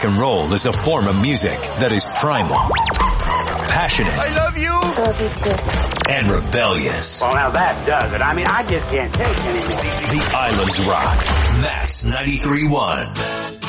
Rock and roll is a form of music that is primal, passionate, I love you, and rebellious. Well, now that does it. I mean, I just can't take it anymore. The Islands Rock. Max 93.1.